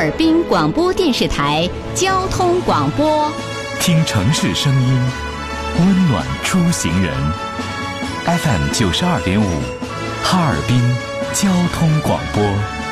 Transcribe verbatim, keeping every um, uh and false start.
尔滨广播电视台交通广播， 听城市声音，温暖出行人。F M 九十二点五，哈尔滨交通广播。